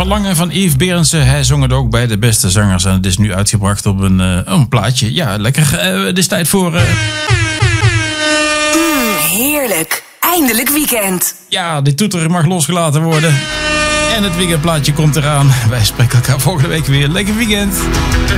Verlangen van Yves Berendsen. Hij zong het ook bij de beste zangers. En het is nu uitgebracht op een plaatje. Ja, lekker. Het is tijd voor... Heerlijk. Eindelijk weekend. Ja, die toeter mag losgelaten worden. En het weekendplaatje komt eraan. Wij spreken elkaar volgende week weer. Lekker weekend.